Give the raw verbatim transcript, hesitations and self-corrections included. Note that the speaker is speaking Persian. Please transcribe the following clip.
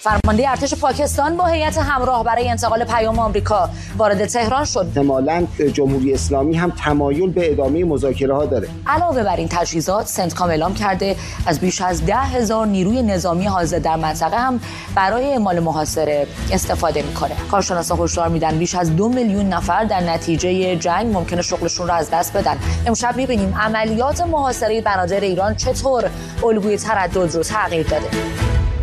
فرمانده ارتش پاکستان با هیئت همراه برای انتقال پیام آمریکا وارد تهران شد. احتمالاً جمهوری اسلامی هم تمایل به ادامه مذاکره ها داره. علاوه بر این تجهیزات، سنتکام اعلام کرده از بیش از ده هزار نیروی نظامی حاضر در منطقه هم برای اعمال محاصره استفاده میکنه. کارشناسا هشدار میدن بیش از دو میلیون نفر در نتیجه جنگ ممکنه شغلشون رو از دست بدن. امشب میبینیم عملیات محاصره بنادر ایران چطور الگوی تردد رو تغییر داده.